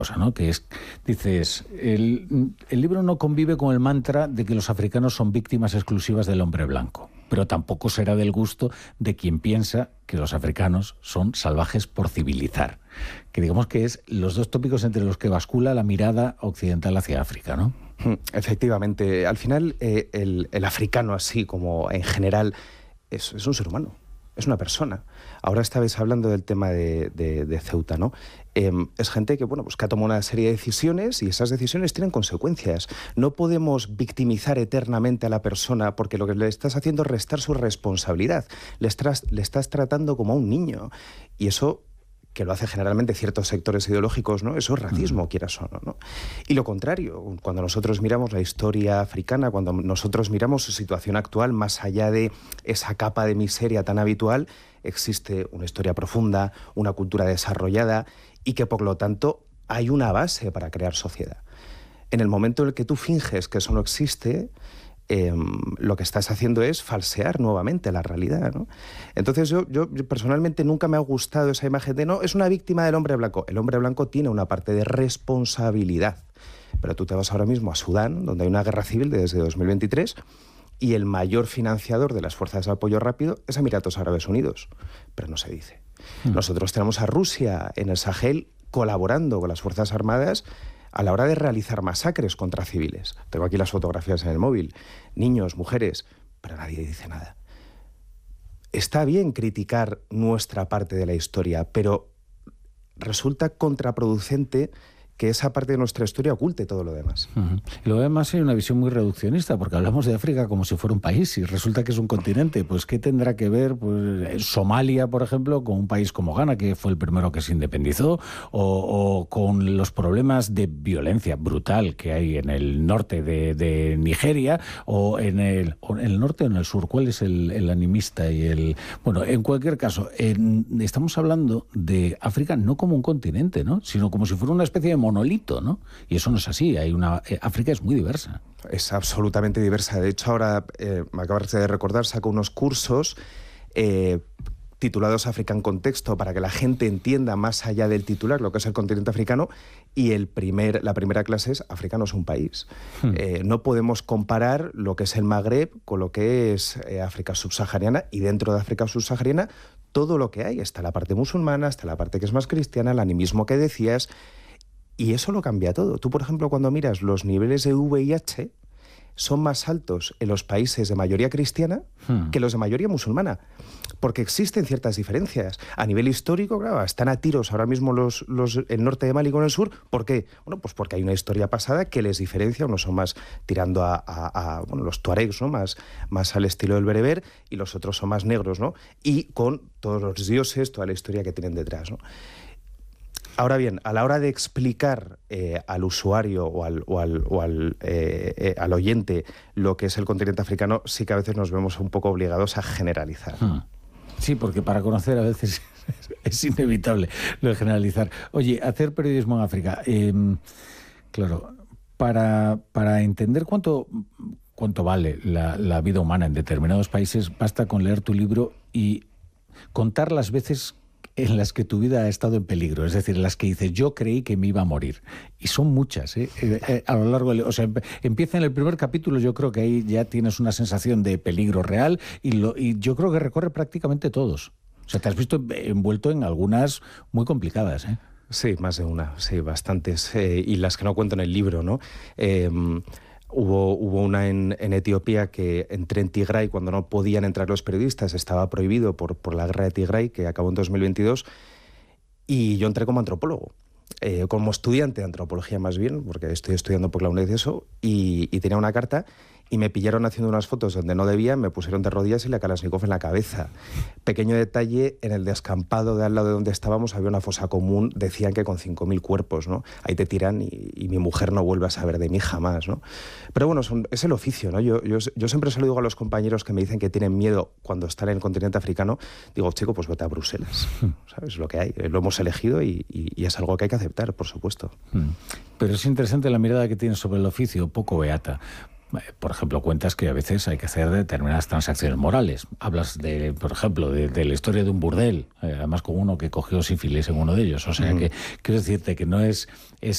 cosa, ¿no? Que es, dices, el libro no convive con el mantra de que los africanos son víctimas exclusivas del hombre blanco, pero tampoco será del gusto de quien piensa que los africanos son salvajes por civilizar, que digamos que es los dos tópicos entre los que bascula la mirada occidental hacia África, ¿no? Efectivamente, al final el africano, así como en general, es un ser humano. Es una persona. Ahora estabais hablando del tema de Ceuta, ¿no? Es gente que, bueno, pues que ha tomado una serie de decisiones y esas decisiones tienen consecuencias. No podemos victimizar eternamente a la persona porque lo que le estás haciendo es restar su responsabilidad. Le estás tratando como a un niño. Y eso, que lo hace generalmente ciertos sectores ideológicos, ¿no? Eso es racismo, quieras o no, ¿no? Y lo contrario, cuando nosotros miramos la historia africana, cuando nosotros miramos su situación actual, más allá de esa capa de miseria tan habitual, existe una historia profunda, una cultura desarrollada y que, por lo tanto, hay una base para crear sociedad. En el momento en el que tú finges que eso no existe, lo que estás haciendo es falsear nuevamente la realidad, ¿no? Entonces yo personalmente nunca me ha gustado esa imagen de no, es una víctima del hombre blanco. El hombre blanco tiene una parte de responsabilidad. Pero tú te vas ahora mismo a Sudán, donde hay una guerra civil desde 2023, y el mayor financiador de las fuerzas de apoyo rápido es Emiratos Árabes Unidos. Pero no se dice. Nosotros tenemos a Rusia en el Sahel colaborando con las Fuerzas Armadas a la hora de realizar masacres contra civiles. Tengo aquí las fotografías en el móvil. Niños, mujeres, pero nadie dice nada. Está bien criticar nuestra parte de la historia, pero resulta contraproducente que esa parte de nuestra historia oculte todo lo demás. Y luego además hay una visión muy reduccionista, porque hablamos de África como si fuera un país y resulta que es un continente. Pues ¿qué tendrá que ver pues, Somalia, por ejemplo, con un país como Ghana, que fue el primero que se independizó, o con los problemas de violencia brutal que hay en el norte de Nigeria, o en el norte o en el sur? ¿Cuál es el animista y el...? Bueno, en cualquier caso, estamos hablando de África no como un continente, ¿no? Sino como si fuera una especie de monolito, ¿no? Y eso no es así. África es muy diversa. Es absolutamente diversa. De hecho, ahora me acabas de recordar, saco unos cursos titulados África en contexto para que la gente entienda más allá del titular lo que es el continente africano, y la primera clase es África no es un país. No podemos comparar lo que es el Magreb con lo que es África subsahariana, y dentro de África subsahariana todo lo que hay. Está la parte musulmana, está la parte que es más cristiana, el animismo que decías. Y eso lo cambia todo. Tú, por ejemplo, cuando miras los niveles de VIH, son más altos en los países de mayoría cristiana que los de mayoría musulmana, porque existen ciertas diferencias. A nivel histórico, claro, están a tiros ahora mismo el norte de Mali con el sur. ¿Por qué? Bueno, pues porque hay una historia pasada que les diferencia. Unos son más tirando a los tuaregs, ¿no? Más al estilo del bereber, y los otros son más negros, ¿no? Y con todos los dioses, toda la historia que tienen detrás, ¿no? Ahora bien, a la hora de explicar al usuario o al oyente lo que es el continente africano, sí que a veces nos vemos un poco obligados a generalizar. Sí, porque para conocer a veces es inevitable lo de generalizar. Oye, hacer periodismo en África, claro, para entender cuánto vale la vida humana en determinados países, basta con leer tu libro y contar las veces en las que tu vida ha estado en peligro, es decir, las que dices, yo creí que me iba a morir. Y son muchas, a lo largo o sea, empieza en el primer capítulo, yo creo que ahí ya tienes una sensación de peligro real, y yo creo que recorre prácticamente todos. O sea, te has visto envuelto en algunas muy complicadas, ¿eh? Sí, más de una, sí, bastantes, y las que no cuento en el libro, ¿no? Hubo una en Etiopía, que entré en Tigray cuando no podían entrar los periodistas, estaba prohibido por la guerra de Tigray, que acabó en 2022, y yo entré como antropólogo, como estudiante de antropología más bien, porque estoy estudiando por la UNED eso, y tenía una carta, y me pillaron haciendo unas fotos donde no debía, me pusieron de rodillas y la Kalashnikov en la cabeza. Pequeño detalle, en el descampado de al lado de donde estábamos había una fosa común, decían que con 5.000 cuerpos, ¿no? Ahí te tiran y mi mujer no vuelve a saber de mí jamás, ¿no? Pero bueno, es el oficio, ¿no? Yo siempre se lo digo a los compañeros que me dicen que tienen miedo cuando están en el continente africano, digo, chico, pues vete a Bruselas, ¿sabes? Lo que hay, lo hemos elegido y es algo que hay que aceptar, por supuesto. Pero es interesante la mirada que tienes sobre el oficio, poco beata. Por ejemplo, cuentas que a veces hay que hacer determinadas transacciones morales. Hablas, por ejemplo, de la historia de un burdel, además con uno que cogió sífilis en uno de ellos. O sea, que quiero decirte que no es